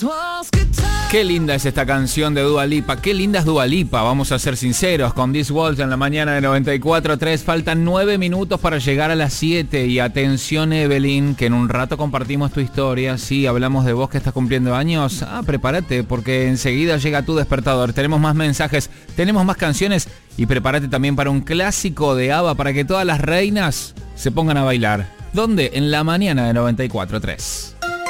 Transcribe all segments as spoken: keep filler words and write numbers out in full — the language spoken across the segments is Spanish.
Qué linda es esta canción de Dua Lipa, qué linda es Dua Lipa, vamos a ser sinceros, con This Waltz en la mañana de noventa y cuatro punto tres, faltan nueve minutos para llegar a las siete y atención Evelyn, que en un rato compartimos tu historia, sí, hablamos de vos que estás cumpliendo años, ah, prepárate porque enseguida llega tu despertador, tenemos más mensajes, tenemos más canciones y prepárate también para un clásico de ABBA para que todas las reinas se pongan a bailar. ¿Dónde? En la mañana de noventa y cuatro punto tres.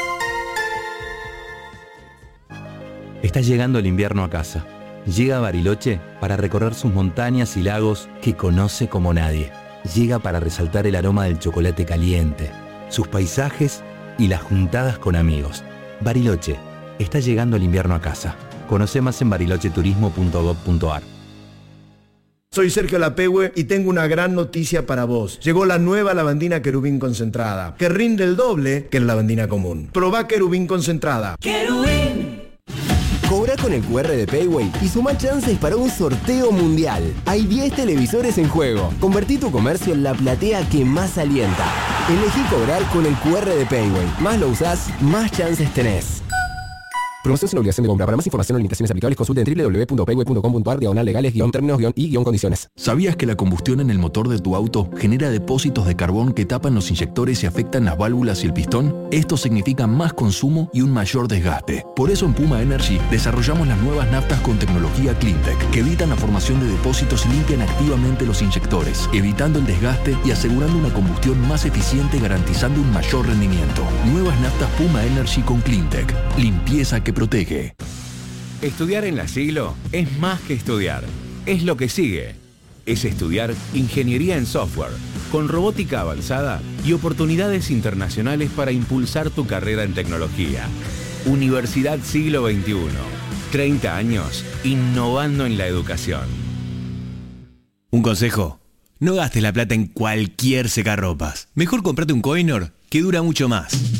Está llegando el invierno a casa. Llega a Bariloche para recorrer sus montañas y lagos que conoce como nadie. Llega para resaltar el aroma del chocolate caliente, sus paisajes y las juntadas con amigos. Bariloche, está llegando el invierno a casa. Conoce más en bariloche turismo punto gob punto ar. Soy Sergio Lapehue y tengo una gran noticia para vos. Llegó la nueva lavandina Querubín concentrada, que rinde el doble que la lavandina común. Probá Querubín concentrada. ¡Querubín! Cobra con el cu erre de Payway y suma chances para un sorteo mundial. Hay diez televisores en juego. Convertí tu comercio en la platea que más alienta. Elegí cobrar con el cu erre de Payway. Más lo usás, más chances tenés. Promoción sin obligación de compra. Para más información o limitaciones aplicables, consulte en doble u doble u doble u punto payway punto com punto ar diagonal legales guión términos guión y guión condiciones. ¿Sabías que la combustión en el motor de tu auto genera depósitos de carbón que tapan los inyectores y afectan las válvulas y el pistón? Esto significa más consumo y un mayor desgaste. Por eso en Puma Energy desarrollamos las nuevas naftas con tecnología CleanTech que evitan la formación de depósitos y limpian activamente los inyectores, evitando el desgaste y asegurando una combustión más eficiente, garantizando un mayor rendimiento. Nuevas naftas Puma Energy con CleanTech. Limpieza que protege. Estudiar en la Siglo es más que estudiar, es lo que sigue. Es estudiar ingeniería en software, con robótica avanzada y oportunidades internacionales para impulsar tu carrera en tecnología. Universidad Siglo veintiuno. treinta años innovando en la educación. Un consejo: no gastes la plata en cualquier secarropas. Mejor comprate un Coinor que dura mucho más.